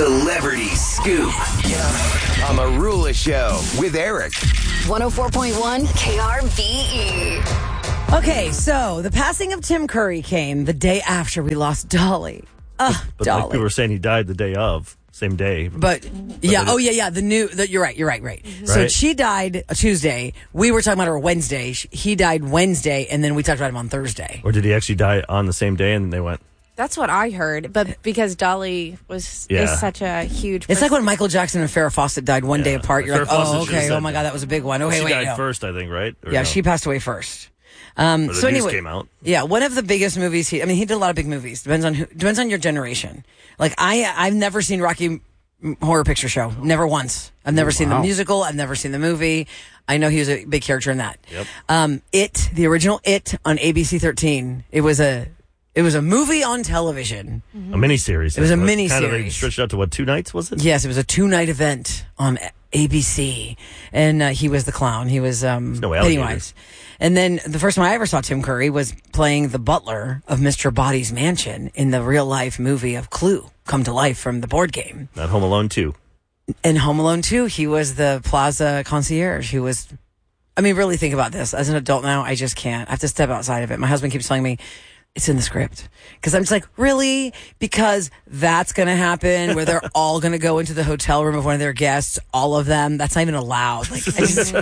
Celebrity Scoop on the Rula Show with Eric. 104.1 KRVE. Okay, so the passing of Tim Curry came the day after we lost Dolly. But Dolly. like people were saying he died the day of, same day. But yeah, you're right. So she died Tuesday. We were talking about her Wednesday. He died Wednesday, and then we talked about him on Thursday. Or did he actually die on the same day and they went? That's what I heard, but because Dolly is such a huge person. It's like when Michael Jackson and Farrah Fawcett died one day apart. You're Farrah like, Fawcett oh, okay, oh my God, that was a big one. Okay, she wait, died first, I think, right? Or yeah, no? she passed away first. Or the news came out. Yeah, one of the biggest movies. He did a lot of big movies. Depends on your generation. Like I've never seen Rocky Horror Picture Show. Never once. I've never seen the musical. I've never seen the movie. I know he was a big character in that. Yep. The original It on ABC 13. It was a movie on television. A miniseries. It was a Kind of miniseries. they stretched out to what, 2 nights, was it? Yes, it was a 2-night event on ABC, and he was the clown. He was no alligator. Pennywise. And then the first time I ever saw Tim Curry was playing the butler of Mr. Body's mansion in the real life movie of Clue, come to life from the board game. Not Home Alone 2. In Home Alone 2, he was the plaza concierge who was, really think about this. As an adult now, I just can't. I have to step outside of it. My husband keeps telling me, it's in the script. Because I'm just like, really? Because that's going to happen where they're all going to go into the hotel room of one of their guests, all of them. That's not even allowed. Like,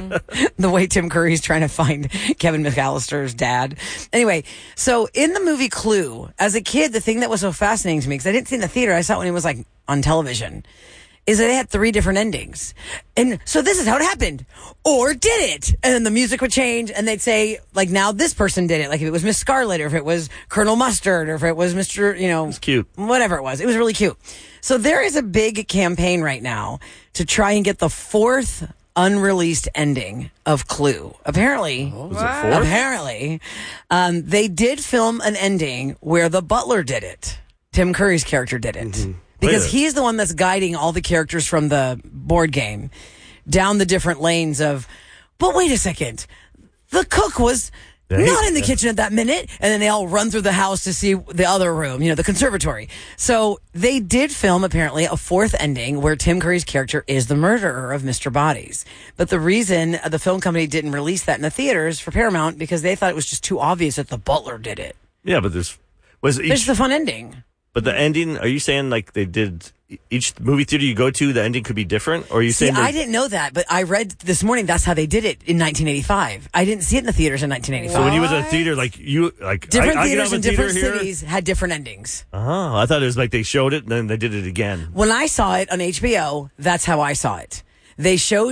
the way Tim Curry's trying to find Kevin McAllister's dad. Anyway, so in the movie Clue, as a kid, the thing that was so fascinating to me, because I didn't see it in the theater, I saw it when it was like on television, is that it had 3 different endings. And so this is how it happened. Or did it? And then the music would change and they'd say, like, now this person did it. Like if it was Miss Scarlet or if it was Colonel Mustard or if it was Mr., It's cute. Whatever it was. It was really cute. So there is a big campaign right now to try and get the 4th unreleased ending of Clue. Apparently, Was it 4? apparently, they did film an ending where the butler did it. Tim Curry's character did it. Mm-hmm. Because he's the one that's guiding all the characters from the board game down the different lanes of, but wait a second, the cook was not in the kitchen at that minute. And then they all run through the house to see the other room, the conservatory. So they did film apparently a 4th ending where Tim Curry's character is the murderer of Mr. Bodies. But the reason the film company didn't release that in the theaters for Paramount, because they thought it was just too obvious that the butler did it. Yeah, but there's the fun ending. But the ending, are you saying like they did each movie theater you go to, the ending could be different? Or are you saying I didn't know that, but I read this morning that's how they did it in 1985. I didn't see it in the theaters in 1985. So when you was in the theater, different theaters in different cities had different endings. Oh, I thought it was like they showed it and then they did it again. When I saw it on HBO, that's how I saw it. They show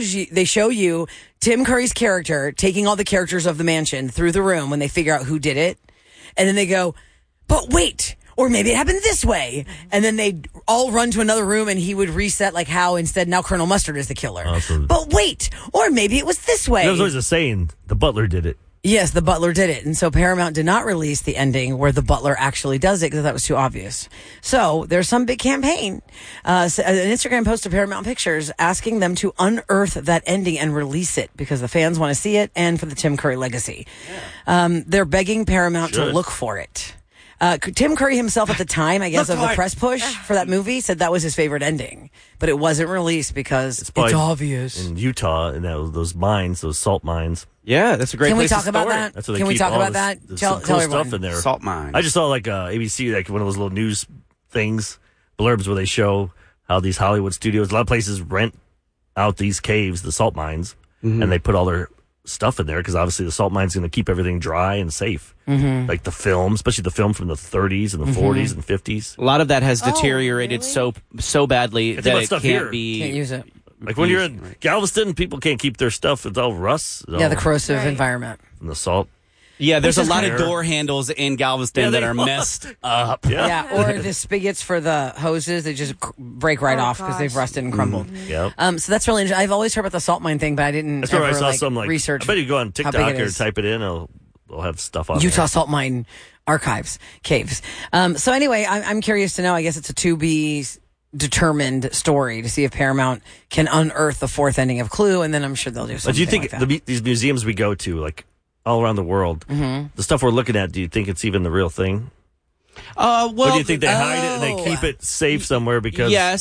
you Tim Curry's character taking all the characters of the mansion through the room when they figure out who did it, and then they go, but wait. Or maybe it happened this way. And then they'd all run to another room and he would reset like how instead now Colonel Mustard is the killer. But wait, or maybe it was this way. There was always a saying, the butler did it. Yes, the butler did it. And so Paramount did not release the ending where the butler actually does it because that was too obvious. So there's some big campaign. An Instagram post to Paramount Pictures asking them to unearth that ending and release it because the fans want to see it and for the Tim Curry legacy. Yeah. They're begging Paramount to look for it. Tim Curry himself at the time, I guess, of the press push for that movie, said that was his favorite ending. But it wasn't released because it's obvious. In Utah, in those mines, those salt mines. Yeah, that's a great place to store it. Can we talk about that? That's where Can we talk about that? Tell cool stuff in there. Salt mines. I just saw like ABC, like one of those little news things, blurbs where they show how these Hollywood studios, a lot of places rent out these caves, the salt mines, and they put all their stuff in there because obviously the salt mine's going to keep everything dry and safe. Like the film, especially the film from the 30s and the 40s and 50s. A lot of that has deteriorated so badly that it can't be. Can't use it. Like when you're in Galveston, people can't keep their stuff. It's all rust. The corrosive environment. From the salt. Yeah, there's a lot of door handles in Galveston that are messed up. Yeah, or the spigots for the hoses, they just break right off because they've rusted and crumbled. Yep. So that's really interesting. I've always heard about the salt mine thing, but I didn't That's where I ever saw some research. I bet you go on TikTok or is. type it in, they'll have stuff on Utah there. salt mine archives, caves. So anyway, I'm curious to know, I guess it's a to be determined story to see if Paramount can unearth the 4th ending of Clue, and then I'm sure they'll do something. But do you think like that. these museums we go to, like all around the world, the stuff we're looking at, do you think it's even the real thing? Well, or do you think they hide it and they keep it safe somewhere because... Yes,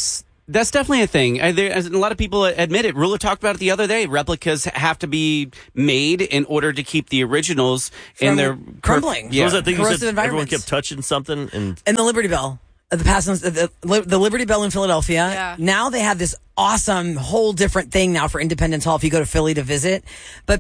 That's definitely a thing. As a lot of people admit it. Ruler talked about it the other day. Replicas have to be made in order to keep the originals in their crumbling. What was that thing you Corrosive said? Everyone environments. kept touching something, and the Liberty Bell. The Liberty Bell in Philadelphia. Yeah. Now they have this awesome whole different thing now for Independence Hall if you go to Philly to visit. But,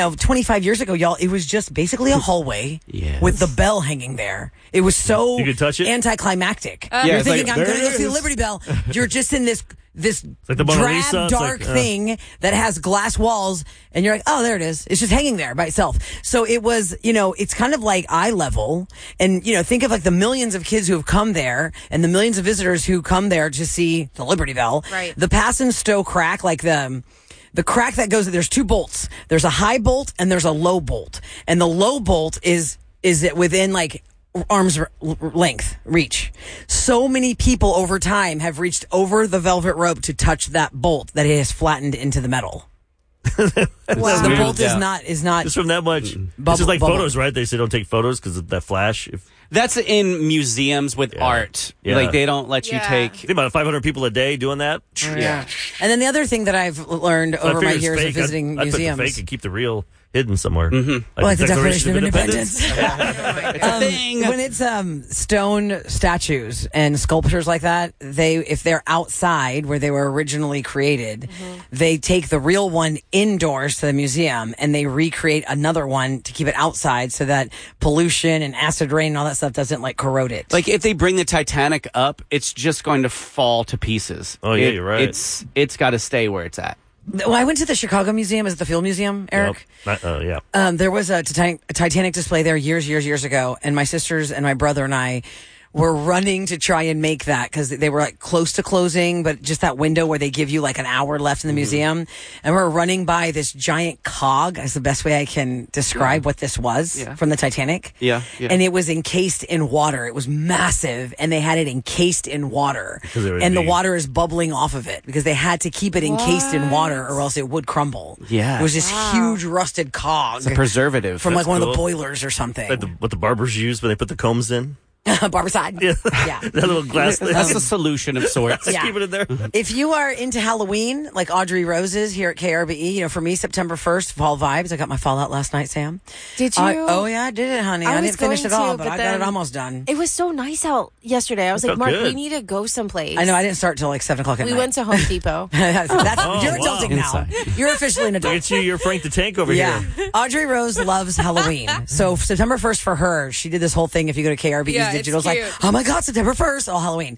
25 years ago, y'all, it was just basically a hallway with the bell hanging there. It was so You could touch it? anticlimactic. Yeah, You're it's thinking, like, I'm going to there go it see the is. Liberty Bell. You're just in this like the Mona drab, Lisa. It's dark like, thing that has glass walls, and you're like, oh, there it is. It's just hanging there by itself. So it was, it's kind of like eye level, and think of like the millions of kids who have come there, and the millions of visitors who come there to see the Liberty Bell. Right. The pass and stow crack, like the crack that goes. There's two bolts. There's a high bolt and there's a low bolt, and the low bolt is it within like arm's length reach. So many people over time have reached over the velvet rope to touch that bolt that it has flattened into the metal. Wow. The bolt is not just from that much. It's Bubble- just like bubble. photos, right? They say don't take photos because of that flash. That's in museums with art. Yeah. Like they don't let you Yeah. take. Think about 500 people a day doing that. Yeah. And then the other thing that I've learned over my years of visiting I'd museums. put the fake and keep the real hidden somewhere. Like the Declaration of Independence. It's a thing. When it's stone statues and sculptures like that, if they're outside where they were originally created, they take the real one indoors to the museum and they recreate another one to keep it outside so that pollution and acid rain and all that stuff doesn't like corrode it. Like if they bring the Titanic up, it's just going to fall to pieces. Oh, yeah, you're right. It's got to stay where it's at. Well, I went to the Chicago Museum. Is it the Field Museum, Eric? Yeah. There was a Titanic display there years ago, and my sisters and my brother and I were running to try and make that because they were like close to closing, but just that window where they give you like an hour left in the museum. And we're running by this giant cog, is the best way I can describe what this was from the Titanic. Yeah. And it was encased in water. It was massive, and they had it encased in water. And the water is bubbling off of it because they had to keep it encased in water or else it would crumble. Yeah. It was this huge rusted cog. It's a preservative. From like one of the cool. boilers or something. Like what the barbers use when they put the combs in. Barberside. Yeah. That little glass thing. That's a solution of sorts. Yeah. Keep it in there. If you are into Halloween, like Audrey Rose is here at KRBE, for me, September 1st, fall vibes. I got my fall out last night, Sam. Did you? Oh, yeah, I did it, honey. I was didn't finish it going all, to, but I got then it almost done. It was so nice out yesterday. I was like, felt Mark, good. we need to go someplace. I know, I didn't start till like 7 o'clock at We night. went to Home Depot. You're wow. adulting now. You're officially an adult. Look at you, you're Frank the Tank over Yeah. here. Audrey Rose loves Halloween. So September 1st for her, she did this whole thing. If you go to KRBE's Yeah, it's digital, it's like, cute. oh my God, September 1st, all Halloween.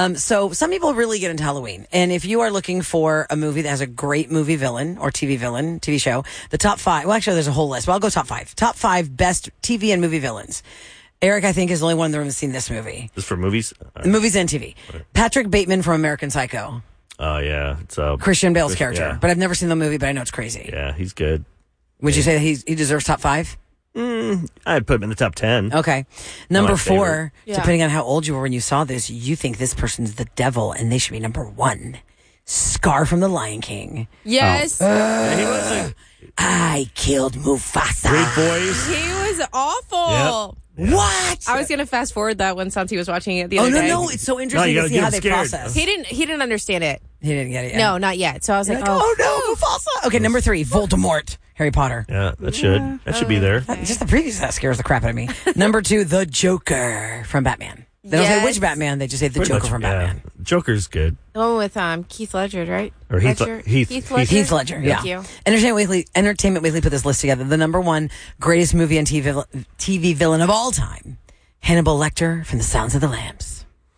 So some people really get into Halloween. And if you are looking for a movie that has a great movie villain or TV show, the top 5, well, actually, there's a whole list, but I'll go top 5. Top 5 best TV and movie villains. Eric, I think, is the only one in the room that's seen this movie. Just for movies? Movies and TV. Patrick Bateman from American Psycho. Oh, yeah. It's Christian Bale's character. yeah. But I've never seen the movie, but I know it's crazy. Yeah, he's good. Would you say that he deserves top 5? I'd put him in the top 10. Okay. Number My 4, favorite. Yeah. depending on how old you were when you saw this, you think this person's the devil and they should be number 1. Scar from The Lion King. Yes. Yeah, he was I killed Mufasa. great voice. He was awful. What? I was going to fast forward that when Santi was watching it the Oh, other day. no. It's so interesting you to gotta see get how him they scared. process. He didn't understand it. He didn't get it yet. No, not yet. So I was You're like, like, oh no, Mufasa. Okay, number 3, Voldemort. Harry Potter. Yeah, that should be there. Just the preview of that scares the crap out of me. Number 2, the Joker from Batman. They don't say Yes. which Batman, they just say the Pretty Joker much, from Batman. Yeah. Joker's good. The one with Keith Ledger, right? Or Heath Ledger? Heath- Ledger. Heath Ledger, yeah. Thank you. Entertainment Weekly put this list together. The number 1 greatest movie and TV villain of all time, Hannibal Lecter from The Sounds of the Lambs.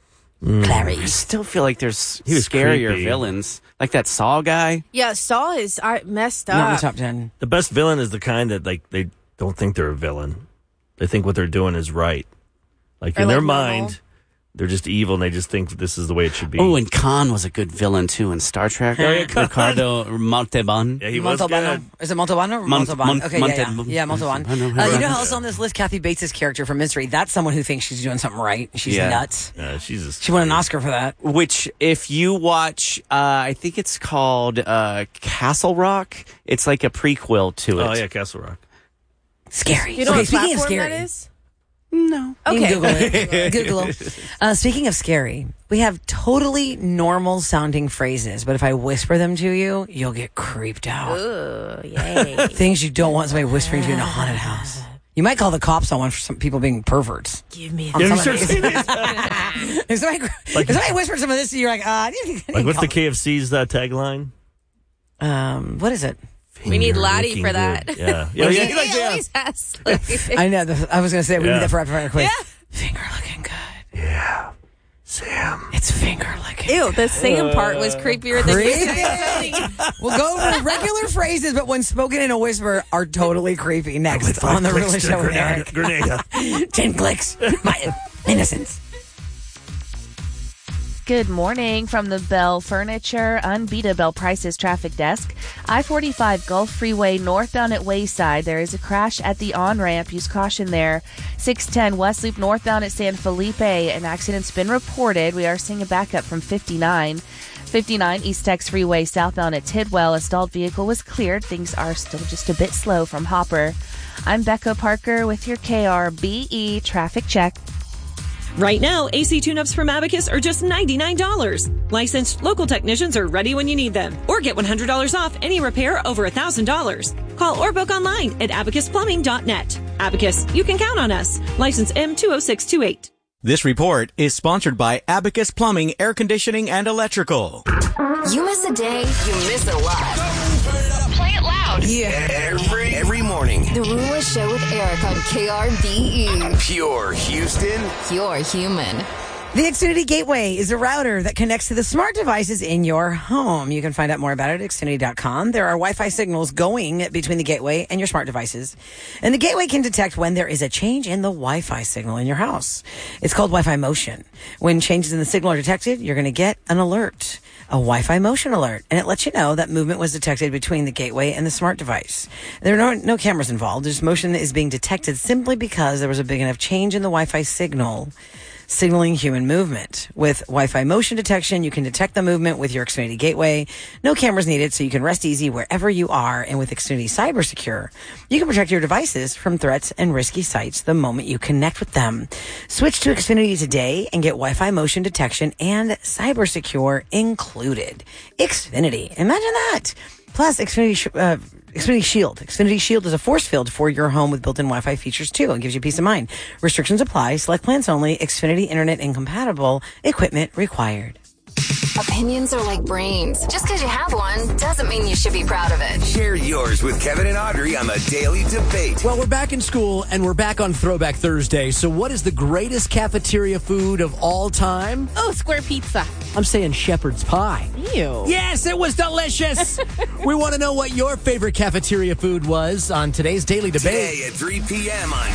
I Clarice. still feel like there's He was scarier creepy. villains. Like that Saw guy. Yeah, Saul is messed Not in the up. top 10. The best villain is the kind that like they don't think they're a villain. They think what they're doing is right. Like Or in like their normal. mind, they're just evil and they just think this is the way it should be. Oh, and Khan was a good villain too in Star Trek. Ricardo Montalban. yeah, he was Montalbano. good. Is it Montalbano or Mon- Montalban? Mon- Okay, Montal- yeah, Montalban. You know who else on this list? Kathy Bates' character from Mystery. That's someone who thinks she's doing something right. She's Yeah. nuts. She's just She won an Oscar for that. Which, if you watch, I think it's called Castle Rock. It's like a prequel to it. Oh yeah, Castle Rock. Scary. You know okay, what speaking of platform scary. that is? No. You Okay. can Google it. Google. Speaking of scary, we have totally normal sounding phrases, but if I whisper them to you, you'll get creeped out. Ooh, yay. Things you don't want somebody whispering to you in a haunted house. You might call the cops on one for some people being perverts. Give me On Yeah, some you of sure these. seen If somebody whispers some of this to you, you're like, Like, what's the KFC's tagline? what is it? We need Finger Lottie looking for that. good. Yeah. He always has. I know. I was going to say, we need Yeah. that for after quiz. Finger looking good. Yeah. Sam. It's finger licking. Ew, the Sam part was creepier than you Creepy. said. We'll go over regular phrases, but when spoken in a whisper, are totally creepy. Next on the Real Show with Eric. Grenada. 10 clicks. My innocence. Good morning from the Bell Furniture Unbeatable Prices Traffic Desk. I-45 Gulf Freeway northbound at Wayside. There is a crash at the on-ramp. Use caution there. 610 West Loop northbound at San Felipe. An accident's been reported. We are seeing a backup from 59. 59 East Tex Freeway southbound at Tidwell. A stalled vehicle was cleared. Things are still just a bit slow from Hopper. I'm Becca Parker with your KRBE Traffic Check. Right now, AC tune-ups from Abacus are just $99. Licensed local technicians are ready when you need them. Or get $100 off any repair over $1,000. Call or book online at abacusplumbing.net. Abacus, you can count on us. License M20628. This report is sponsored by Abacus Plumbing, Air Conditioning, and Electrical. You miss a day, you miss a lot. Play it loud. Every morning. The Rula Show with Eric on KRBE. Pure Houston. Pure human. The Xfinity Gateway is a router that connects to the smart devices in your home. You can find out more about it at Xfinity.com. There are Wi-Fi signals going between the gateway and your smart devices. And the gateway can detect when there is a change in the Wi-Fi signal in your house. It's called Wi-Fi motion. When changes in the signal are detected, you're going to get an alert, a Wi-Fi motion alert. And it lets you know that movement was detected between the gateway and the smart device. There are no cameras involved. Just motion is being detected simply because there was a big enough change in the Wi-Fi signal signaling human movement. With Wi-Fi motion detection, you can detect the movement with your Xfinity Gateway. No cameras needed, so you can rest easy wherever you are. And with Xfinity Cyber Secure, you can protect your devices from threats and risky sites the moment you connect with them. Switch to Xfinity today and get Wi-Fi motion detection and Cyber Secure included. Xfinity. Imagine that. Plus, Xfinity Shield. Xfinity Shield is a force field for your home with built-in Wi-Fi features, too, and gives you peace of mind. Restrictions apply. Select plans only. Xfinity Internet incompatible. Equipment required. Opinions are like brains. Just because you have one doesn't mean you should be proud of it. Share yours with Kevin and Audrey on the Daily Debate. Well, we're back in school, and we're back on Throwback Thursday. So what is the greatest cafeteria food of all time? Oh, square pizza. I'm saying shepherd's pie. Ew. Yes, it was delicious. We want to know what your favorite cafeteria food was on today's Daily Debate. Today at 3 p.m. on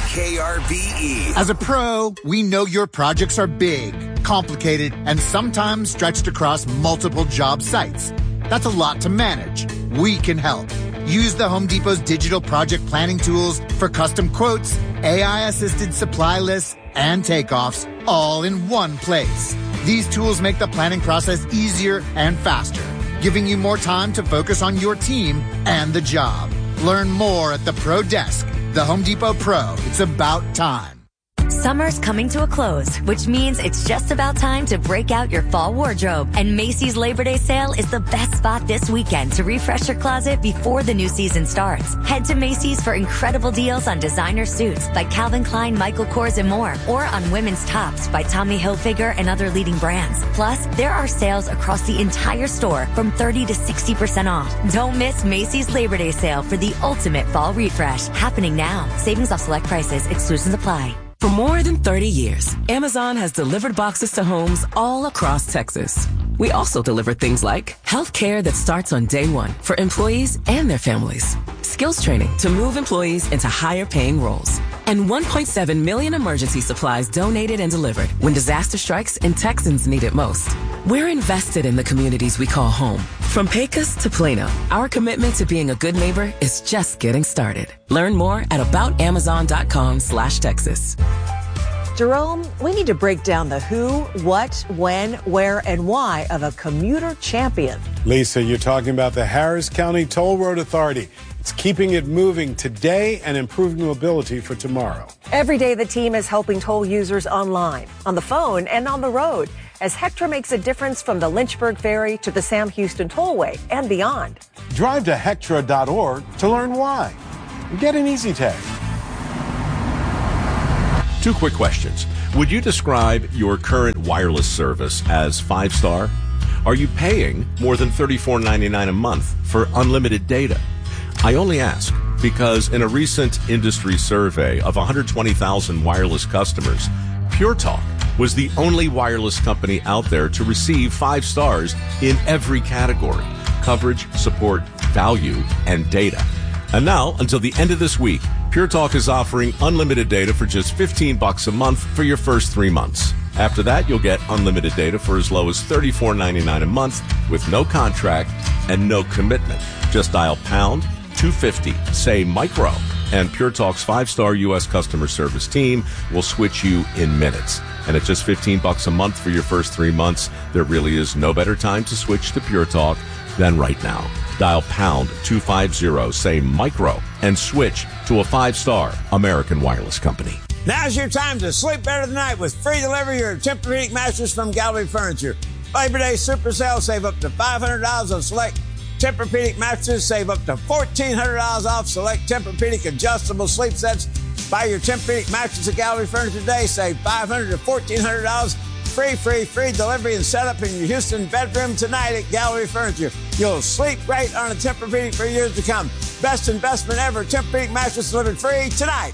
KRBE. As a pro, we know your projects are big, complicated, and sometimes stretched across multiple job sites. That's a lot to manage. We can help. Use the Home Depot's digital project planning tools for custom quotes, AI-assisted supply lists, and takeoffs all in one place. These tools make the planning process easier and faster, giving you more time to focus on your team and the job. Learn more at the Pro Desk. The Home Depot Pro. It's about time. Summer's coming to a close, which means it's just about time to break out your fall wardrobe. And Macy's Labor Day sale is the best spot this weekend to refresh your closet before the new season starts. Head to Macy's for incredible deals on designer suits by Calvin Klein, Michael Kors, and more, or on women's tops by Tommy Hilfiger and other leading brands. Plus, there are sales across the entire store from 30 to 60% off. Don't miss Macy's Labor Day sale for the ultimate fall refresh. Happening now. Savings off select prices. Exclusions apply. For more than 30 years, Amazon has delivered boxes to homes all across Texas. We also deliver things like healthcare that starts on day one for employees and their families, skills training to move employees into higher paying roles, and 1.7 million emergency supplies donated and delivered when disaster strikes and Texans need it most. We're invested in the communities we call home. From Pecos to Plano, our commitment to being a good neighbor is just getting started. Learn more at aboutamazon.com/Texas. Jerome, we need to break down the who, what, when, where, and why of a commuter champion. Lisa, you're talking about the Harris County Toll Road Authority. It's keeping it moving today and improving mobility for tomorrow. Every day, the team is helping toll users online, on the phone, and on the road as Hectra makes a difference from the Lynchburg Ferry to the Sam Houston Tollway and beyond. Drive to Hectra.org to learn why. Get an easy tag. 2 quick questions. Would you describe your current wireless service as 5-star? Are you paying more than $34.99 a month for unlimited data? I only ask because in a recent industry survey of 120,000 wireless customers, Pure Talk was the only wireless company out there to receive 5 stars in every category: coverage, support, value, and data. And now, until the end of this week, Pure Talk is offering unlimited data for just $15 a month for your first 3 months. After that, you'll get unlimited data for as low as $34.99 a month with no contract and no commitment. Just dial pound 250, say micro, and Pure Talk's 5-star U.S. customer service team will switch you in minutes. And at just $15 a month for your first 3 months, there really is no better time to switch to Pure Talk than right now. Dial pound 250, say micro, and switch to a 5-star American wireless company. Now's your time to sleep better tonight with free delivery of Tempur-Pedic mattress from Gallery Furniture. Labor Day Super Sale, save up to $500 on select Tempur-Pedic mattresses, save up to $1,400 off select Tempur-Pedic adjustable sleep sets. Buy your Tempur-Pedic mattress at Gallery Furniture today, save $500 to $1,400. Free delivery and setup in your Houston bedroom tonight at Gallery Furniture. You'll sleep great on a Tempur-Pedic for years to come. Best investment ever. Tempur-Pedic mattress delivered free tonight.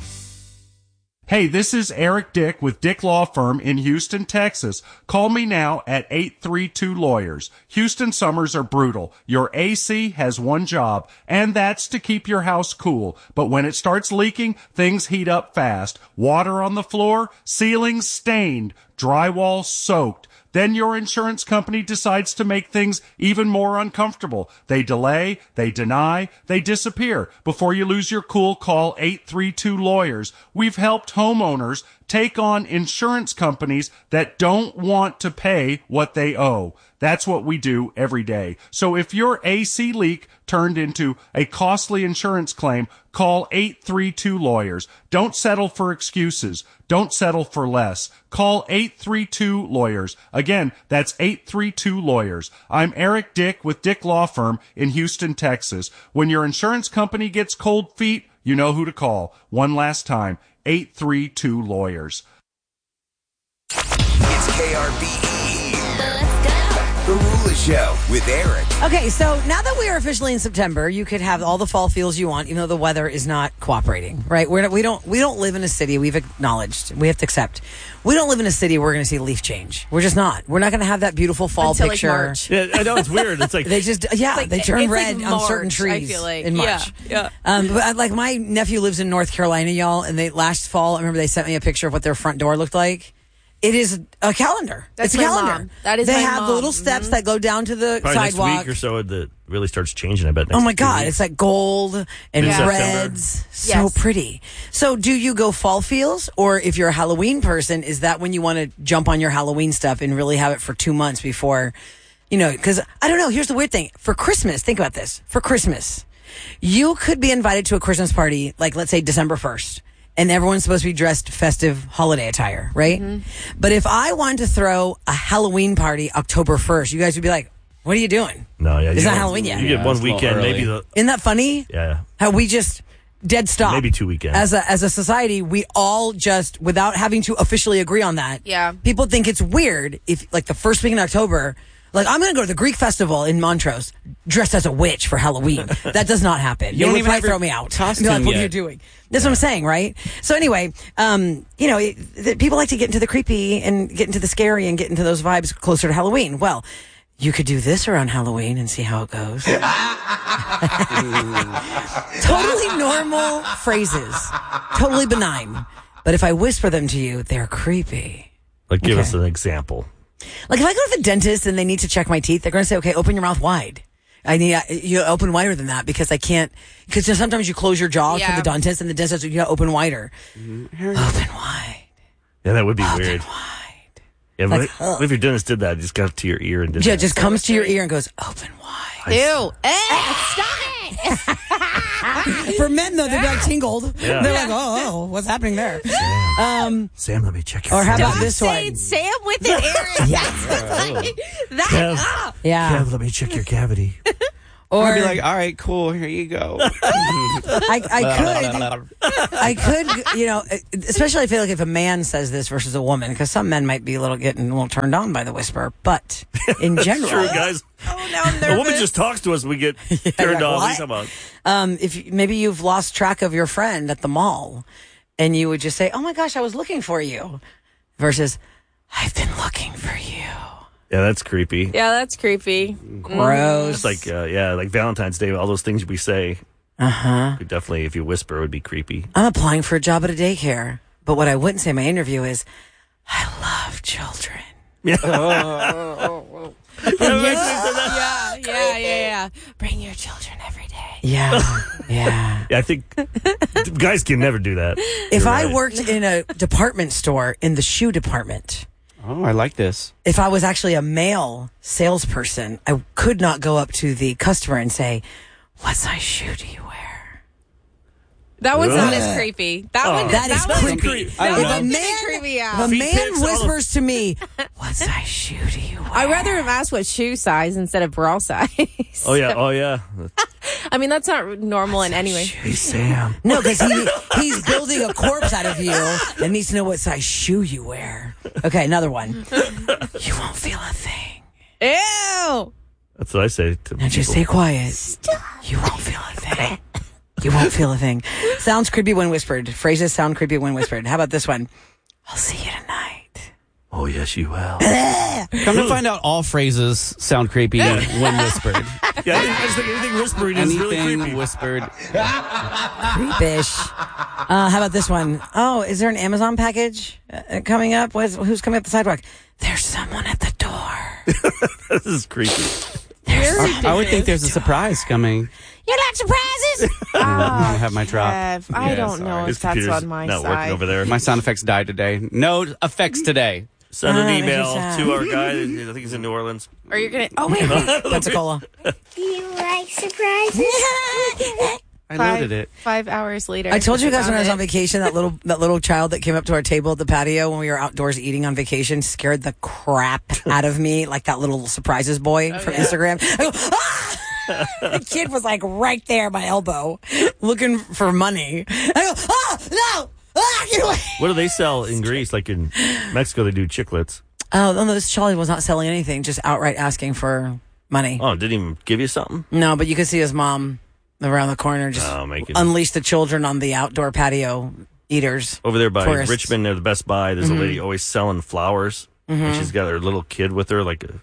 Hey, this is Eric Dick with Dick Law Firm in Houston, Texas. Call me now at 832-LAWYERS. Houston summers are brutal. Your AC has one job, and that's to keep your house cool. But when it starts leaking, things heat up fast. Water on the floor, ceilings stained, drywall soaked. Then your insurance company decides to make things even more uncomfortable. They delay, they deny, they disappear. Before you lose your cool, call 832-LAWYERS. We've helped homeowners take on insurance companies that don't want to pay what they owe. That's what we do every day. So if your AC leak turned into a costly insurance claim, call 832-LAWYERS. Don't settle for excuses. Don't settle for less. Call 832-LAWYERS. Again, that's 832-LAWYERS. I'm Eric Dick with Dick Law Firm in Houston, Texas. When your insurance company gets cold feet, you know who to call. One last time, 832-LAWYERS. It's KRBE. The Rula Show with Eric. Okay, so now that we are officially in September, you could have all the fall feels you want, even though the weather is not cooperating, right? We don't live in a city. We've acknowledged. We have to accept. We don't live in a city where we're going to see a leaf change. We're just not. We're not going to have that beautiful fall until picture. Like March. Yeah, I know it's weird. It's like they just they turn red like on March, certain trees. I feel like. In March. Yeah. But like my nephew lives in North Carolina, y'all, and last fall, I remember they sent me a picture of what their front door looked like. It is a calendar. That's it's a my calendar. Mom. That is they my have mom. the little steps that go down to the probably sidewalk. Next week or so, that really starts changing. I bet. Next Oh my God! week. It's like gold and reds, so Yes. pretty. So, do you go fall feels, or if you're a Halloween person, is that when you want to jump on your Halloween stuff and really have it for 2 months before, Because I don't know. Here's the weird thing: for Christmas, think about this. For Christmas, you could be invited to a Christmas party, like let's say December 1st. And everyone's supposed to be dressed festive holiday attire, right? Mm-hmm. But if I wanted to throw a Halloween party October 1st, you guys would be like, what are you doing? No, yeah. It's not Halloween yet. You get one weekend, maybe Isn't that funny? Yeah. How we just dead stop. Maybe 2 weekends. As a society, we all just, without having to officially agree on that. Yeah. People think it's weird if, like, the first week in October, like, I'm going to go to the Greek festival in Montrose dressed as a witch for Halloween. That does not happen. You don't even throw me out. costume Like, what are yet. you doing? That's what I'm saying, right? So anyway, people like to get into the creepy and get into the scary and get into those vibes closer to Halloween. Well, you could do this around Halloween and see how it goes. Totally normal phrases. Totally benign. But if I whisper them to you, they're creepy. Like, give us an example. Like, if I go to the dentist and they need to check my teeth, they're going to say, okay, open your mouth wide. I need you open wider than that because I can't. Because sometimes you close your jaw to the dentist, and the dentist you got to open wider. Mm-hmm. Open wide. Yeah, that would be open weird. Wide. Yeah, like, what if your dentist did that? He just got to your ear and did yeah, that. just comes to your ear and goes open wide. Ew! Stop it! For men, though, they'd be like tingled. Yeah. They're like, oh, what's happening there? Sam, let me check your Or how about Stop this one? saying Sam with it, Eric. Yeah. Kev, let me check your cavity. Or I'd be like, all right, cool, here you go. I could, especially I feel like if a man says this versus a woman, because some men might be getting a little turned on by the whisper, but in general. True, guys. Oh, now I'm nervous. A woman just talks to us, we get turned on. What are you talking about? If maybe you've lost track of your friend at the mall and you would just say, oh my gosh, I was looking for you, versus I've been looking for you. Yeah, that's creepy. Yeah, that's creepy. Gross. It's like, like Valentine's Day, all those things we say. Definitely, if you whisper, it would be creepy. I'm applying for a job at a daycare, but what I wouldn't say in my interview is, I love children. Yeah. Bring your children every day. Yeah. I think guys can never do that. If I worked in a department store in the shoe department. Oh, I like this. If I was actually a male salesperson, I could not go up to the customer and say, what size shoe do you wear? That one's not as creepy. That is creepy. If a man whispers to me, what size shoe do you wear? I'd rather him ask what shoe size instead of bra size. Oh, yeah. I mean, that's not normal in any way. Hey, Sam. No, because he's building a corpse out of you and needs to know what size shoe you wear. Okay, another one. You won't feel a thing. Ew! That's what I say to Now just stay quiet. You won't feel a thing. You won't feel a thing. Sounds creepy when whispered. Phrases sound creepy when whispered. How about this one? I'll see you tonight. Oh, yes, you will. Come to find out, all phrases sound creepy when whispered. Yeah, I just think anything whispered is really creepy. Anything whispered. Creepish. How about this one? Oh, is there an Amazon package coming up? Who's coming up the sidewalk? There's someone at the door. This is creepy. I would think there's a surprise coming. You like surprises? I don't have my drop. I don't know His if that's computer's on my not side. working over there. My sound effects died today. No effects today. Send an that makes email me sad. to our guy. I think he's in New Orleans. Or you're going to... Oh, wait. Pensacola. Do you like surprises? I loaded it. 5 hours later. I told you guys when I was on it. vacation, that little child that came up to our table at the patio when we were outdoors eating on vacation scared the crap out of me, like that little surprises boy from Instagram. I go, ah! The kid was like right there, my elbow, looking for money. I go, ah, no, ah, get away. What do they sell in Greece? Like in Mexico, they do chiclets. Oh, no, this Charlie was not selling anything, just outright asking for money. Oh, didn't even give you something? No, but you could see his mom around the corner just unleash the children on the outdoor patio eaters. Over there by tourists. Richmond near the Best Buy, there's a lady always selling flowers. And she's got her little kid with her, like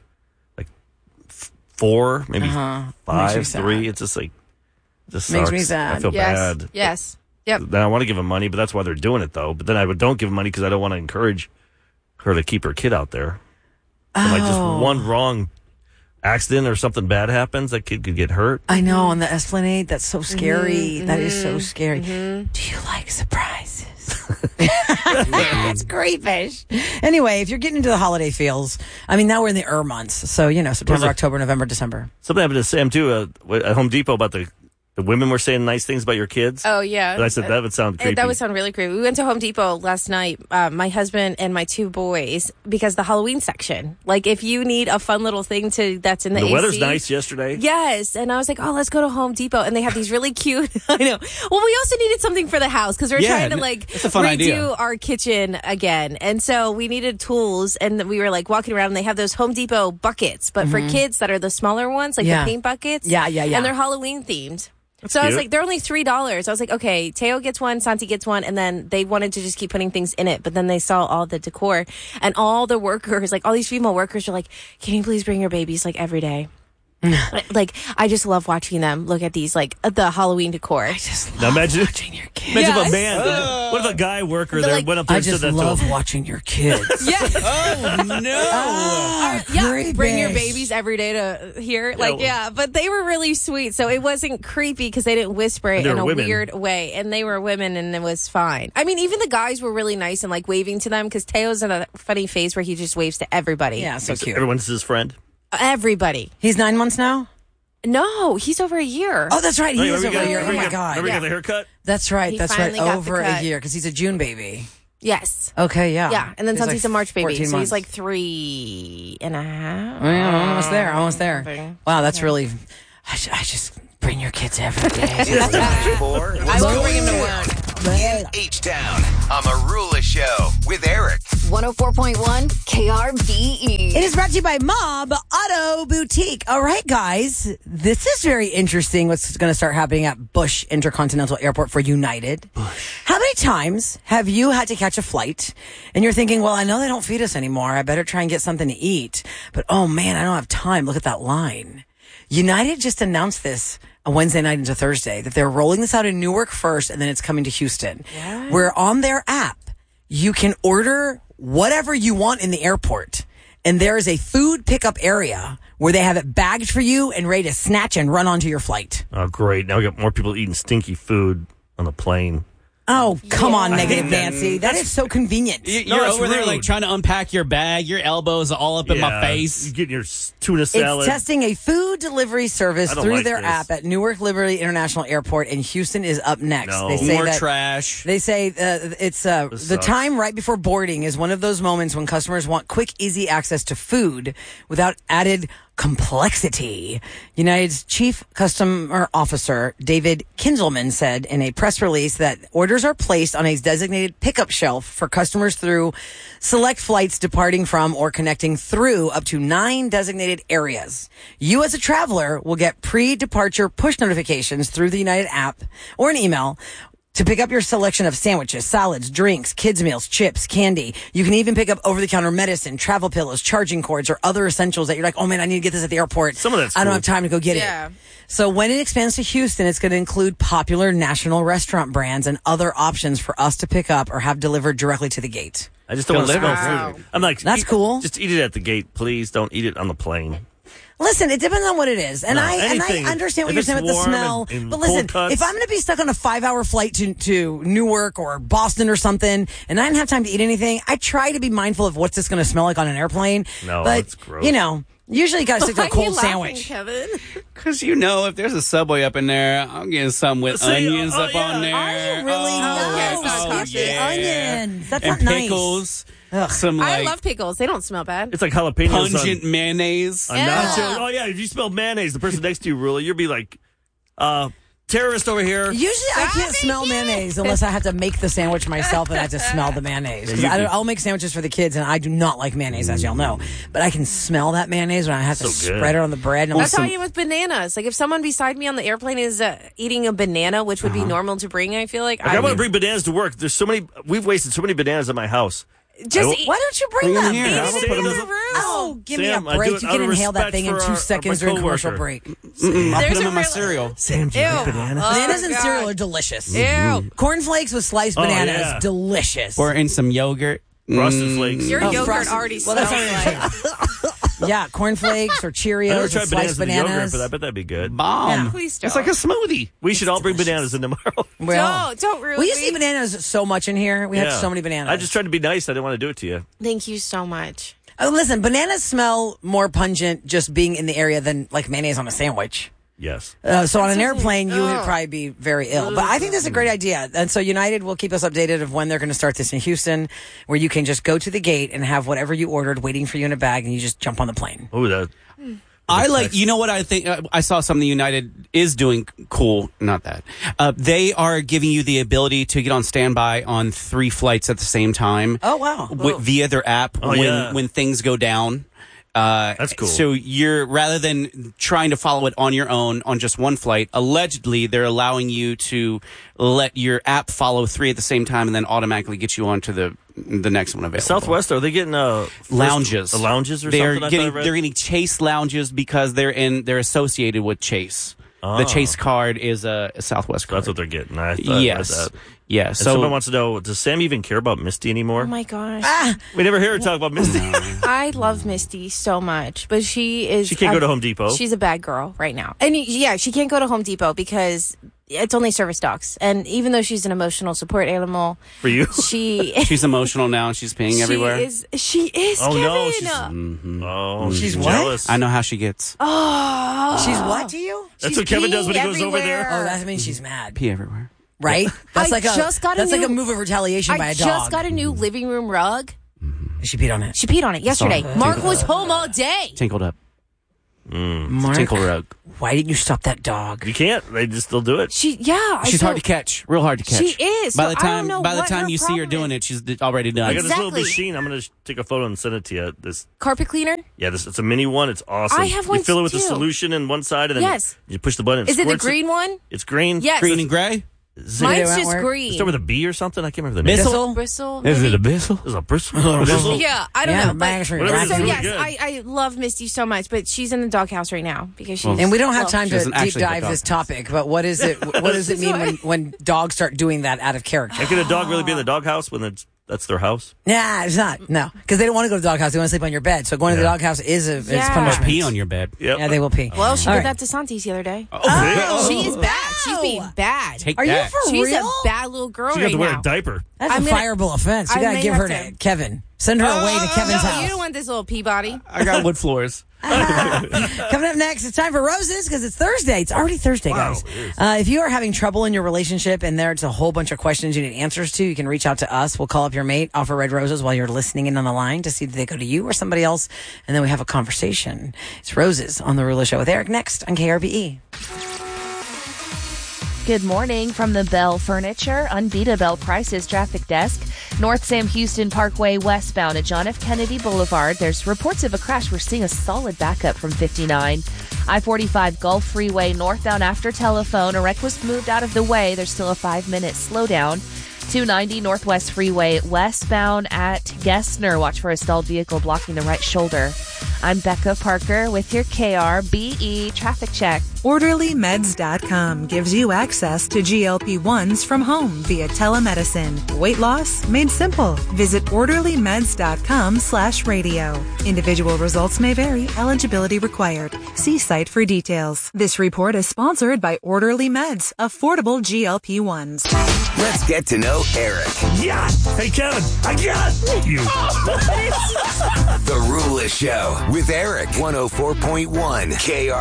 4, maybe 5, 3. It's just like, just Makes sucks. me sad. I feel bad. Yes. Yep. Then I want to give them money, but that's why they're doing it, though. But then I don't give them money because I don't want to encourage her to keep her kid out there. And like just one wrong accident or something bad happens, that kid could get hurt. I know, on the Esplanade, that's so scary. That is so scary. Do you like surprises? It's creepish. Anyway, if you're getting into the holiday feels, I mean, now we're in the months. So, September, October, November, December. Something happened to Sam, too, at Home Depot about the women were saying nice things about your kids. Oh, yeah. But I said that would sound creepy. That would sound really creepy. We went to Home Depot last night, my husband and my 2 boys, because the Halloween section. Like, if you need a fun little thing that's in the AC. The weather's nice yesterday. Yes. And I was like, let's go to Home Depot. And they have these really cute, I know. Well, we also needed something for the house because we're trying to, that's a fun redo idea. our kitchen again. And so we needed tools. And we were, walking around, and they have those Home Depot buckets, but for kids that are the smaller ones, the paint buckets. Yeah. And they're Halloween themed. That's so cute. I was like, they're only $3. I was like, okay, Teo gets one, Santi gets one, and then they wanted to just keep putting things in it. But then they saw all the decor and all the workers, all these female workers are like, can you please bring your babies every day? I just love watching them look at these, the Halloween decor. I just love watching your kids. Imagine if a man, what if a guy worker there went up there I and said just that love to him? watching your kids. Yeah. Oh, no. Bring your babies every day to here. But they were really sweet. So it wasn't creepy because they didn't whisper it in a weird way. And they were women and it was fine. I mean, even the guys were really nice and waving to them because Teo's in a funny phase where he just waves to everybody. Yeah, so cute. Everyone's his friend. Everybody. He's 9 months now? No, he's over a year. Oh, that's right. He Oh, is yeah, over a year. Oh, my Remember God. you got the haircut? That's right. He That's right. finally got the Over a cut. year because he's a June baby. Yes. Okay, yeah. Yeah, and then He's Santi's like a March baby, 14 so months. he's like 3.5. Oh, yeah, almost there. Almost there. Something. Wow, that's really. I just bring your kids every day. It's time for I will bring him to work. In H-Town on the Rula Show with Eric. 104.1 KRBE. It is brought to you by Mob Auto Boutique. All right, guys, this is very interesting what's going to start happening at Bush Intercontinental Airport for United. How many times have you had to catch a flight and you're thinking, well, I know they don't feed us anymore. I better try and get something to eat. But, oh, man, I don't have time. Look at that line. United just announced this a Wednesday night into Thursday that they're rolling this out in Newark first and then it's coming to Houston. What? Where on their app, you can order whatever you want in the airport. And there is a food pickup area where they have it bagged for you and ready to snatch and run onto your flight. Oh, great. Now we got more people eating stinky food on the plane. Oh, come on, I Negative hate that. Nancy. That is so convenient. You're that's over there rude. like trying to unpack your bag. Your elbows all up in my face. You getting your tuna salad. It's testing a food delivery service I don't through like their this. app at Newark Liberty International Airport, and Houston is up next. No. They say More that, trash. They say it's the sucks. time right before boarding is one of those moments when customers want quick, easy access to food without added complexity. United's chief customer officer, David Kinzelman, said in a press release that orders are placed on a designated pickup shelf for customers through select flights departing from or connecting through up to 9 designated areas. You as a traveler will get pre-departure push notifications through the United app or an email to pick up your selection of sandwiches, salads, drinks, kids' meals, chips, candy. You can even pick up over-the-counter medicine, travel pillows, charging cords, or other essentials that you're like, oh man, I need to get this at the airport. Some of that's I don't cool. have time to go get it. So when it expands to Houston, it's going to include popular national restaurant brands and other options for us to pick up or have delivered directly to the gate. I just don't want to smell Wow. food. I'm like, That's cool. Just eat it at the gate, please. Don't eat it on the plane. Listen, it depends on what it is. And No, I anything. understand what If you're it's saying with the warm smell. and But listen, cold cuts. if I'm going to be stuck on a 5-hour flight to Newark or Boston or something, and I didn't have time to eat anything, I try to be mindful of what's this going to smell like on an airplane. No, but, that's gross. you know, usually you got to stick to a Why are cold you laughing, sandwich. Kevin? Because you know, if there's a Subway up in there, I'm getting some with See, onions oh, up yeah. on there. Are you really? Oh, No, skip the onions. That's and not nice. pickles. Ugh. Some I like love pickles. They don't smell bad. It's like jalapenos pungent mayonnaise. on Yeah. nachos. Oh, yeah. If you smell mayonnaise, the person next to you, Rula, you'll be like, terrorist over here. Usually I can't smell mayonnaise unless I have to make the sandwich myself and I have to smell the mayonnaise. 'Cause I'll make sandwiches for the kids and I do not like mayonnaise, as y'all know. But I can smell that mayonnaise when I have to So good. spread it on the bread. And That's how listen, I am with bananas. Like if someone beside me on the airplane is eating a banana, which would be normal to bring, I feel like Like, I want to bring bananas to work. There's so many. We've wasted so many bananas at my house. just I- eat. why don't you bring Bring 'em them? here. Eat I it will in put 'em the in other the- room. Oh, give me a Sam, I do break. it You out can of inhale that respect thing in for 2 our seconds during commercial coworker. break. I'll There's put them a in my real- cereal. Sam, do you like Ew. banana? Bananas and God. cereal are delicious. Ew. Cornflakes with sliced Oh, bananas, yeah. delicious. Or in some yogurt. Frosted Flakes. Your Oh, yogurt frosted- already well, smells that's like. Yeah, cornflakes or I never Cheerios with tried sliced bananas with yogurt, bananas. but I bet that'd be good. Bomb. Please don't. It's like a smoothie. We should all bring bananas in tomorrow. Well, Don't ruin we used to me. eat bananas so much in here. We had Yeah. so many bananas. I just tried to be nice. I didn't want to do it to you. Thank you so much. Listen, bananas smell more pungent just being in the area than like mayonnaise on a sandwich. Yes. So on an airplane, you would probably be very ill. But I think this is a great idea. And so United will keep us updated of when they're going to start this in Houston, where you can just go to the gate and have whatever you ordered waiting for you in a bag, and you just jump on the plane. Oh, that. I like, you know what I think? I saw something United is doing cool. Not that. They are giving you the ability to get on standby on 3 flights at the same time. Oh, wow. Via their app Oh, yeah. when things go down. That's cool. So you're, rather than trying to follow it on your own on just one flight, allegedly they're allowing you to let your app follow 3 at the same time and then automatically get you onto the next one available. Southwest, are they getting lounges? Lounges or they're something? Getting, they're getting Chase lounges because they're associated with Chase. Oh. The Chase card is a Southwest card. That's what they're getting. I thought Yes. that. Yeah. And So someone wants to know, does Sam even care about Misty anymore? Oh my gosh. We never hear her talk about Misty. I love Misty so much, but she is. She can't go to Home Depot. She's a bad girl right now. And yeah, she can't go to Home Depot because it's only service dogs. And even though she's an emotional support animal, For you? she's emotional now and she's peeing everywhere. She is, Oh, Kevin. no. She's Mhm. Oh, She's what? jealous. I know how she gets. Oh. She's what to you? That's what Kevin does when he goes over there. Oh, that means she's mad. Pee everywhere. Right? That's like a new move of retaliation by a dog. I just got a new living room rug. She peed on it. She peed on it yesterday. Sorry. Mark was home all day. Tinkled up. Mark, Tinkle rug. why didn't you stop that dog? You can't. They just still do it. She's hard to catch. Real hard to catch. She is. By the So I don't time know by the what time her you see her problem doing it, she's already done. I got this little Exactly. machine. I'm going to take a photo and send it to you. This Carpet cleaner? it's a mini one. It's awesome. I have You one fill it with too. a solution in one side, and then Yes. you push the button. Is it the squirts green one? It's green. Yes. Green and gray? Mine's just green. Start with a B or something. I can't remember the name. Bissell? Bristle? Is it a maybe? Bissell? Is it a bristle? Yeah, I don't know. But, Whatever it is, so really yes, good. I love Misty so much, but she's in the doghouse right now because she's. And we don't have time She to doesn't deep actually have a dive dog. this topic, but what is it? What does it mean when dogs start doing that out of character? How can a dog really be in the doghouse when that's their house? Nah, it's not. No, because they don't want to go to the doghouse. They want to sleep on your bed. So going to the doghouse is Yeah. punishment. Pee on your bed. Yep. Yeah, they will pee. Well, she All did right. that to Santis the other day. Oh. She is bad. She's being bad. Take Are you that. for She's real? a bad little girl She right got to wear now. a diaper. That's I'm a gonna- fireable offense. You I got to may give her have to to- Kevin. Send her away to Kevin's no, house. you don't want this little Peabody. I got wood floors. Coming up next, it's time for roses because it's Thursday. It's already Thursday, guys. If you are having trouble in your relationship and there's a whole bunch of questions you need answers to, you can reach out to us. We'll call up your mate, offer red roses while you're listening in on the line to see if they go to you or somebody else, and then we have a conversation. It's Roses on The Rula Show with Eric next on KRBE. Good morning from the Bell Furniture, Unbeatable Bell Prices traffic desk. North Sam Houston Parkway westbound at John F. Kennedy Boulevard. There's reports of a crash. We're seeing a solid backup from 59. I-45 Gulf Freeway northbound after telephone. A wreck was moved out of the way. There's still a 5-minute slowdown. 290 Northwest Freeway westbound at Gessner. Watch for a stalled vehicle blocking the right shoulder. I'm Becca Parker with your KRBE traffic check. OrderlyMeds.com gives you access to GLP-1s from home via telemedicine. Weight loss made simple. Visit OrderlyMeds.com/radio. Individual results may vary. Eligibility required. See site for details. This report is sponsored by Orderly Meds, affordable GLP-1s. Let's get to know Eric. Yes! Hey, Kevin, I got you. The Rula Show with Eric. 104.1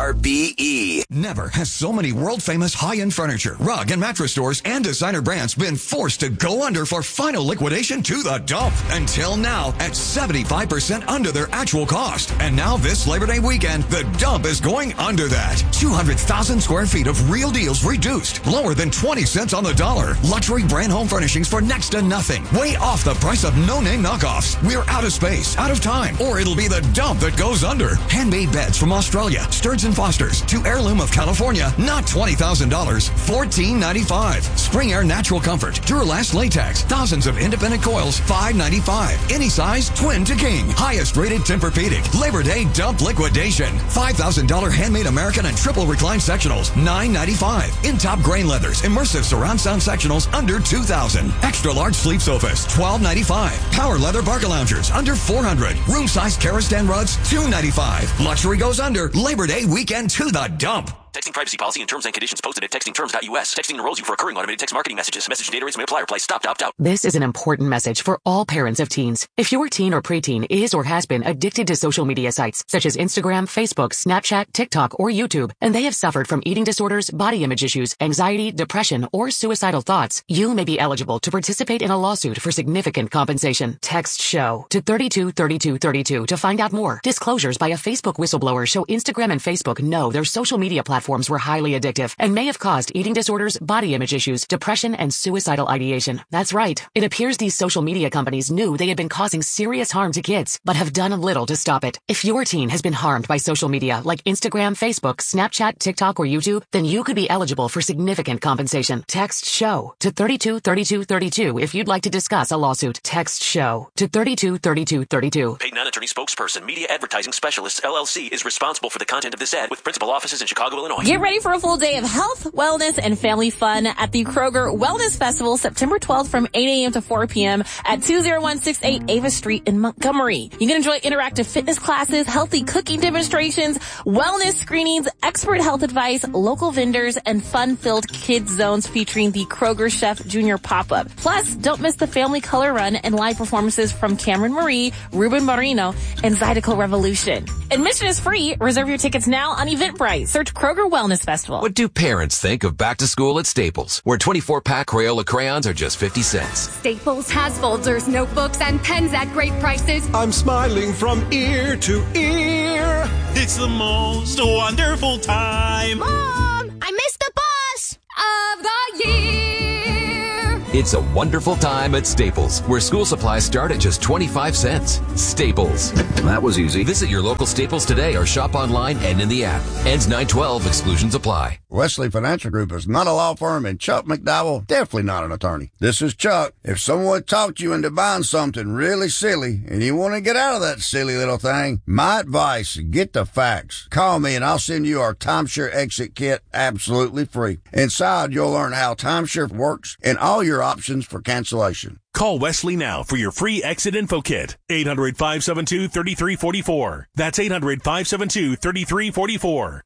KRBE. Never has so many world-famous high-end furniture, rug, and mattress stores and designer brands been forced to go under for final liquidation to the dump. Until now, at 75% under their actual cost. And now this Labor Day weekend, the dump is going under that. 200,000 square feet of real deals reduced, lower than 20 cents on the dollar. Luxury brand home furnishings for next to nothing. Way off the price of no-name knockoffs. We're out of space, out of time, or it'll be the dump that goes under. Handmade beds from Australia, Sturds & Foster's, to Heirloom of California, not $20,000, $14.95. Spring Air Natural Comfort, Duralast Latex, thousands of independent coils, $5.95. Any size, twin to king. Highest rated Tempur-Pedic. Labor Day dump liquidation. $5,000 handmade American and triple recline sectionals, $9.95. In-top grain leathers, immersive surround sound sectionals under $2,000. Extra large sleep sofas, $12.95. Power leather Barca loungers under $400. Room size Karastan rugs, $2.95. Luxury goes under. Labor Day weekend to the dump. Texting privacy policy and terms and conditions posted at textingterms.us. Texting enrolls you for recurring automated text marketing messages. Message and data rates may apply. Reply stop to opt out. This is an important message for all parents of teens. If your teen or preteen is or has been addicted to social media sites such as Instagram, Facebook, Snapchat, TikTok, or YouTube, and they have suffered from eating disorders, body image issues, anxiety, depression, or suicidal thoughts, you may be eligible to participate in a lawsuit for significant compensation. Text SHOW to 323232 to find out more. Disclosures by a Facebook whistleblower show Instagram and Facebook know their social media platforms were highly addictive and may have caused eating disorders, body image issues, depression, and suicidal ideation. That's right. It appears these social media companies knew they had been causing serious harm to kids, but have done little to stop it. If your teen has been harmed by social media like Instagram, Facebook, Snapchat, TikTok, or YouTube, then you could be eligible for significant compensation. Text SHOW to 323232 if you'd like to discuss a lawsuit. Text SHOW to 323232. Paid non-attorney spokesperson, Media Advertising Specialists, LLC, is responsible for the content of this ad with principal offices in Chicago, Illinois. Get ready for a full day of health, wellness, and family fun at the Kroger Wellness Festival, September 12th from 8 a.m. to 4 p.m. at 20168 Ava Street in Montgomery. You can enjoy interactive fitness classes, healthy cooking demonstrations, wellness screenings, expert health advice, local vendors, and fun-filled kids zones featuring the Kroger Chef Junior pop-up. Plus, don't miss the family color run and live performances from Cameron Marie, Ruben Marino, and Zydeco Revolution. Admission is free. Reserve your tickets now on Eventbrite. Search Kroger Kroger Wellness Festival. What do parents think of back to school at Staples, where 24-pack Crayola crayons are just 50 cents? Staples has folders, notebooks, and pens at great prices. I'm smiling from ear to ear. It's the most wonderful time. Mom, I missed the bus of the year. It's a wonderful time at Staples, where school supplies start at just 25 cents. Staples. That was easy. Visit your local Staples today or shop online and in the app. Ends 9/12. Exclusions apply. Wesley Financial Group is not a law firm, and Chuck McDowell definitely not an attorney. This is Chuck. If someone talked you into buying something really silly and you want to get out of that silly little thing, my advice, get the facts. Call me and I'll send you our timeshare exit kit absolutely free. Inside, you'll learn how timeshare works and all your options for cancellation. Call Wesley now for your free exit info kit. 800-572-3344. That's 800-572-3344.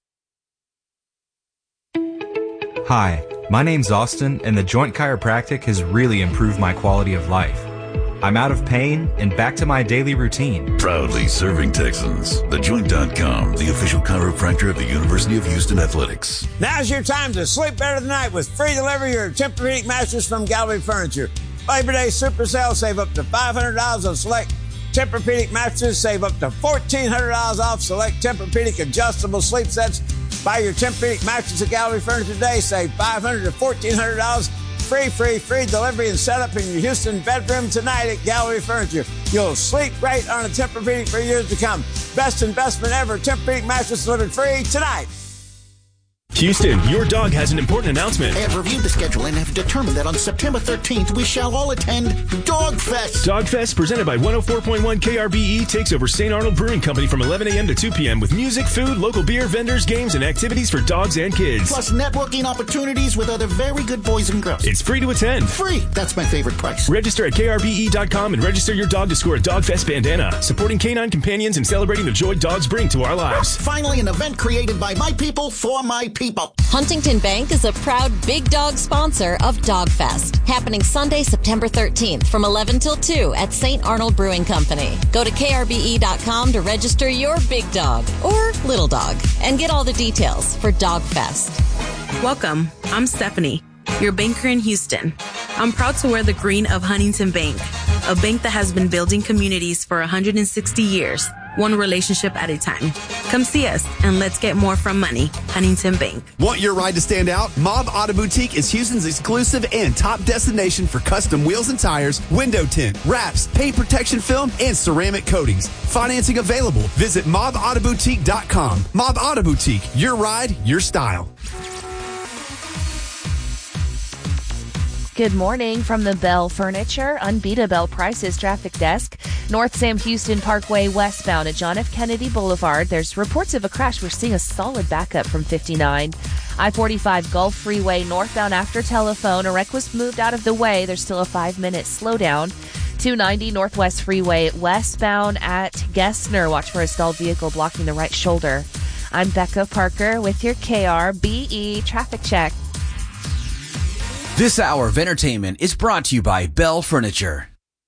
Hi, my name's Austin, and the Joint Chiropractic has really improved my quality of life. I'm out of pain and back to my daily routine. Proudly serving Texans. TheJoint.com, the official chiropractor of the University of Houston Athletics. Now's your time to sleep better tonight with free delivery of Tempur-Pedic mattress from Gallery Furniture. Labor Day Super Sale, save up to $500 on select Tempur-Pedic mattresses. Save up to $1,400 off select Tempur-Pedic adjustable sleep sets. Buy your Tempur-Pedic mattress at Gallery Furniture today. Save $500 to $1,400. Free delivery and setup in your Houston bedroom tonight at Gallery Furniture. You'll sleep great on a Tempur-Pedic for years to come. Best investment ever. Tempur-Pedic mattress delivered free tonight. Houston, your dog has an important announcement. I have reviewed the schedule and have determined that on September 13th, we shall all attend Dog Fest. Dog Fest, presented by 104.1 KRBE, takes over St. Arnold Brewing Company from 11 a.m. to 2 p.m. with music, food, local beer, vendors, games, and activities for dogs and kids. Plus networking opportunities with other very good boys and girls. It's free to attend. Free. That's my favorite price. Register at krbe.com and register your dog to score a Dog Fest bandana, supporting canine companions and celebrating the joy dogs bring to our lives. Finally, an event created by my people for my people. Huntington Bank is a proud Big Dog sponsor of Dog Fest, happening Sunday, September 13th from 11 till 2 at St. Arnold Brewing Company. Go to krbe.com to register your big dog or little dog and get all the details for Dog Fest. Welcome. I'm Stephanie, your banker in Houston. I'm proud to wear the green of Huntington Bank, a bank that has been building communities for 160 years. One relationship at a time. Come see us and let's get more from money. Huntington Bank. Want your ride to stand out? Mob Auto Boutique is Houston's exclusive and top destination for custom wheels and tires, window tint, wraps, paint protection film, and ceramic coatings. Financing available. Visit mobautoboutique.com. Mob Auto Boutique. Your ride, your style. Good morning from the Bell Furniture, Unbeatable Prices traffic desk. North Sam Houston Parkway westbound at John F. Kennedy Boulevard. There's reports of a crash. We're seeing a solid backup from 59. I-45 Gulf Freeway northbound after telephone. A wreck was moved out of the way. There's still a 5-minute slowdown. 290 Northwest Freeway westbound at Gessner. Watch for a stalled vehicle blocking the right shoulder. I'm Becca Parker with your KRBE traffic check. This hour of entertainment is brought to you by Bell Furniture.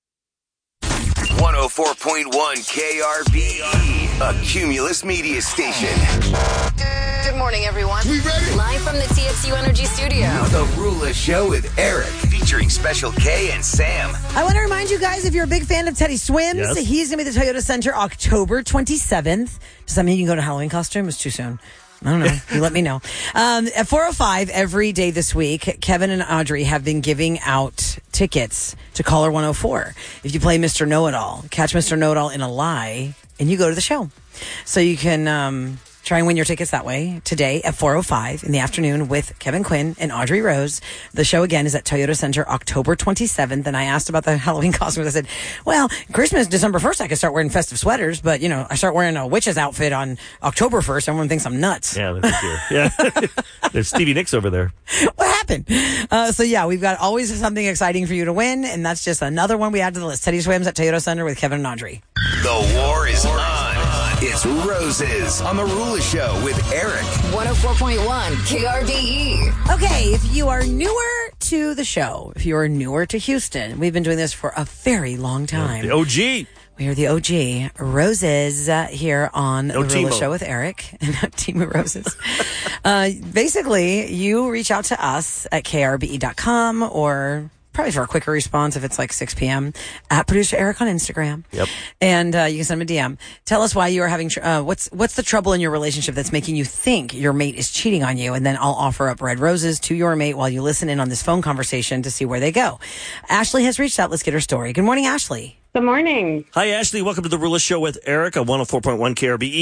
104.1 KRBE, a Cumulus media station. Good morning, everyone. We ready? Live from the TXU Energy Studio. The Rula Show with Eric, featuring Special K and Sam. I want to remind you guys, if you're a big fan of Teddy Swims, Yes. he's going to be at the Toyota Center October 27th. Does that mean you can go to Halloween costume? It's too soon. I don't know. You let me know. At 4:05 every day this week, Kevin and Audrey have been giving out tickets to Caller 104. If you play Mr. Know-It-All, catch Mr. Know-It-All in a lie, and you go to the show. So you can try and win your tickets that way today at 4:05 in the afternoon with Kevin Quinn and Audrey Rose. The show again is at Toyota Center October 27th. And I asked about the Halloween costumes. I said, well, Christmas, December 1st, I could start wearing festive sweaters. But, you know, I start wearing a witch's outfit on October 1st. Everyone thinks I'm nuts. Yeah, they think yeah. There's Stevie Nicks over there. What happened? So, yeah, we've got always something exciting for you to win. And that's just another one we add to the list. Teddy Swims at Toyota Center with Kevin and Audrey. The war is on. It's Roses on the Rula Show with Eric. 104.1 KRBE. Okay, if you are newer to the show, if you are newer to Houston, we've been doing this for a very long time. The OG. We are the OG Roses here on The Rula Show with Eric. Team of Roses. Basically, you reach out to us at krbe.com or probably for a quicker response if it's like 6 p.m. at Producer Eric on Instagram. Yep. And you can send him a DM. Tell us why you are having, what's the trouble in your relationship that's making you think your mate is cheating on you? And then I'll offer up red roses to your mate while you listen in on this phone conversation to see where they go. Ashley has reached out. Let's get her story. Good morning, Ashley. Good morning. Hi, Ashley. Welcome to The Rula Show with Eric on 104.1 KRBE.